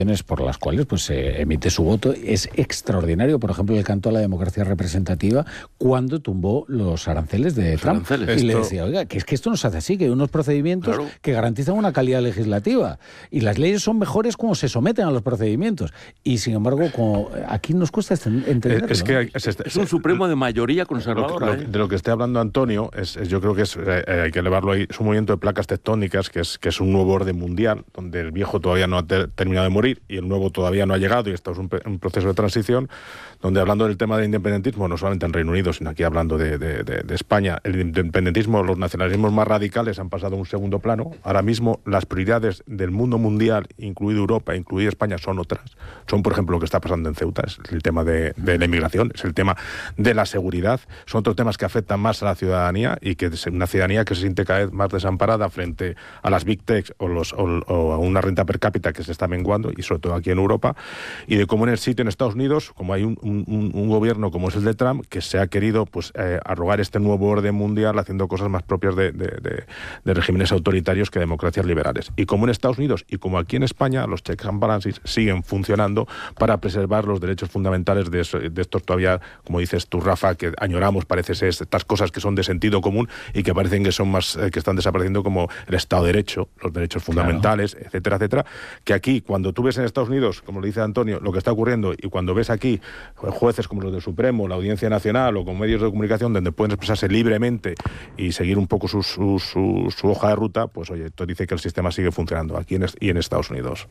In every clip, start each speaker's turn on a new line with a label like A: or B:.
A: por las cuales pues se emite su voto. Es extraordinario, por ejemplo, el canto a la democracia representativa cuando tumbó los aranceles de Trump. Y le decía, oiga, que es que esto no se hace así, que hay unos procedimientos que garantizan una calidad legislativa y las leyes son mejores como se someten a los procedimientos. Y sin embargo, como aquí nos cuesta entenderlo.
B: Es que es un supremo de mayoría conservadora.
C: De lo que esté hablando Antonio, yo creo que hay que elevarlo ahí, es un movimiento de placas tectónicas que es un nuevo orden mundial, donde el viejo todavía no ha terminado de morir y el nuevo todavía no ha llegado, y esto es un proceso de transición, donde hablando del tema del independentismo, no solamente en Reino Unido, sino aquí hablando de España, el independentismo, los nacionalismos más radicales han pasado a un segundo plano. Ahora mismo las prioridades del mundo mundial, incluido Europa, incluida España, son otras. Son, por ejemplo, lo que está pasando en Ceuta, es el tema de la inmigración, es el tema de la seguridad, son otros temas que afectan más a la ciudadanía, y que es una ciudadanía que se siente cada vez más desamparada frente a las big techs o a una renta per cápita que se está menguando, y sobre todo aquí en Europa, y de cómo en el sitio en Estados Unidos, como hay un gobierno como es el de Trump, que se ha querido arrogar este nuevo orden mundial haciendo cosas más propias de regímenes autoritarios que democracias liberales. Y como en Estados Unidos y como aquí en España, los checks and balances siguen funcionando para preservar los derechos fundamentales de estos todavía, como dices tú, Rafa, que añoramos, parece ser estas cosas que son de sentido común y que parecen que son más, que están desapareciendo, como el Estado de Derecho, los derechos fundamentales, etcétera, etcétera, que aquí, cuando tú ves en Estados Unidos, como lo dice Antonio, lo que está ocurriendo, y cuando ves aquí jueces como los del Supremo, la Audiencia Nacional o con medios de comunicación donde pueden expresarse libremente y seguir un poco su hoja de ruta, pues oye, esto dice que el sistema sigue funcionando aquí y en Estados Unidos.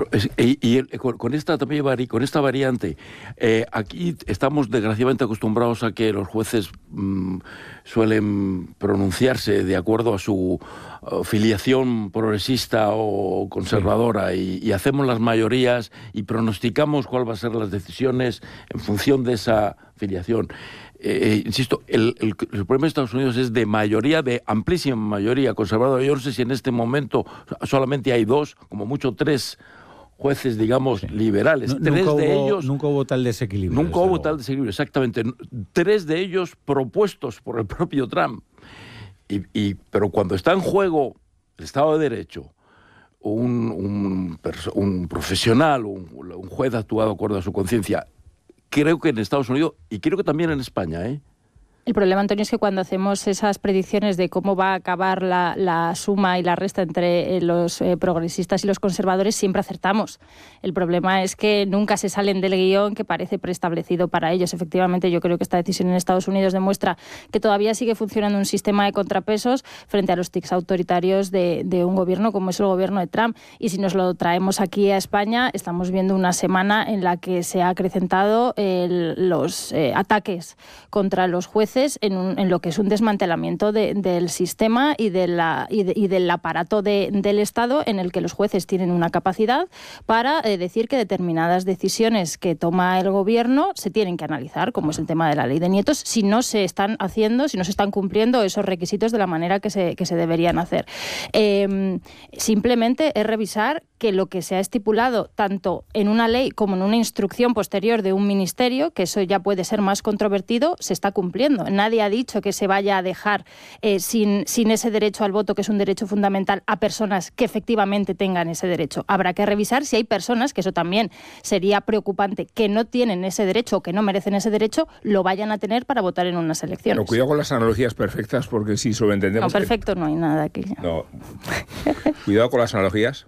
B: Con esta variante, aquí estamos desgraciadamente acostumbrados a que los jueces suelen pronunciarse de acuerdo a su filiación progresista o conservadora, y hacemos las mayorías y pronosticamos cuál va a ser las decisiones en función de esa filiación. Insisto, el problema de Estados Unidos es de mayoría, de amplísima mayoría conservadora. Yo no sé si en este momento solamente hay 2, como mucho 3 jueces, digamos, liberales.
A: Nunca hubo tal desequilibrio.
B: Nunca hubo tal desequilibrio, exactamente. 3 de ellos propuestos por el propio Trump. Pero cuando está en juego el Estado de Derecho, un profesional, un juez actúa de acuerdo a su conciencia, creo que en Estados Unidos, y creo que también en España,
D: El problema, Antonio, es que cuando hacemos esas predicciones de cómo va a acabar la suma y la resta entre los progresistas y los conservadores, siempre acertamos. El problema es que nunca se salen del guión que parece preestablecido para ellos. Efectivamente, yo creo que esta decisión en Estados Unidos demuestra que todavía sigue funcionando un sistema de contrapesos frente a los tics autoritarios de un gobierno como es el gobierno de Trump. Y si nos lo traemos aquí a España, estamos viendo una semana en la que se ha acrecentado los ataques contra los jueces en lo que es un desmantelamiento del sistema y del aparato del Estado, en el que los jueces tienen una capacidad para decir que determinadas decisiones que toma el gobierno se tienen que analizar, como es el tema de la ley de nietos, si no se están haciendo, si no se están cumpliendo esos requisitos de la manera que se deberían hacer. Simplemente es revisar que lo que se ha estipulado tanto en una ley como en una instrucción posterior de un ministerio, que eso ya puede ser más controvertido, se está cumpliendo. Nadie ha dicho que se vaya a dejar sin ese derecho al voto, que es un derecho fundamental, a personas que efectivamente tengan ese derecho. Habrá que revisar si hay personas, que eso también sería preocupante, que no tienen ese derecho o que no merecen ese derecho, lo vayan a tener para votar en unas elecciones.
E: Pero cuidado con las analogías perfectas, porque si sobreentendemos...
D: No, perfecto no hay nada aquí.
E: No. Cuidado con las analogías.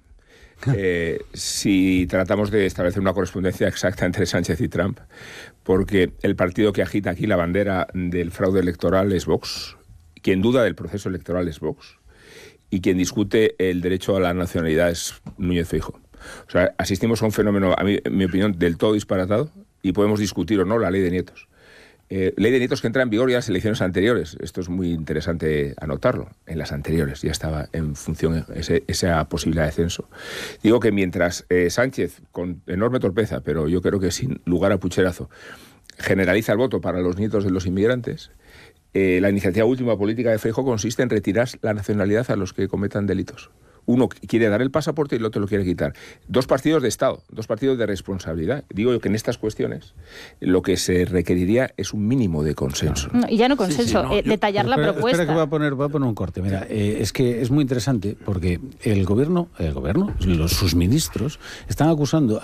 E: Si tratamos de establecer una correspondencia exacta entre Sánchez y Trump, porque el partido que agita aquí la bandera del fraude electoral es Vox, quien duda del proceso electoral es Vox, y quien discute el derecho a la nacionalidad es Núñez Feijóo. O sea, asistimos a un fenómeno, a mí, en mi opinión, del todo disparatado, y podemos discutir o no la ley de nietos. Ley de nietos que entra en vigor ya en las elecciones anteriores. Esto es muy interesante anotarlo. En las anteriores ya estaba en función esa posibilidad de censo. Digo que mientras Sánchez, con enorme torpeza, pero yo creo que sin lugar a pucherazo, generaliza el voto para los nietos de los inmigrantes, la iniciativa última política de Feijóo consiste en retirar la nacionalidad a los que cometan delitos. Uno quiere dar el pasaporte y el otro lo quiere quitar. Dos partidos de Estado, dos partidos de responsabilidad. Digo que en estas cuestiones lo que se requeriría es un mínimo de consenso.
D: No, y ya no consenso, detallar la propuesta.
A: Espera que voy a poner un corte. Mira, es que es muy interesante porque el gobierno, sus ministros, están acusando